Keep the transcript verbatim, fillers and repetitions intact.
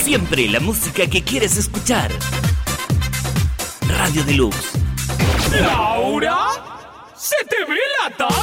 Siempre la música que quieres escuchar. Radio Deluxe. ¡Laura! ¡Se te ve la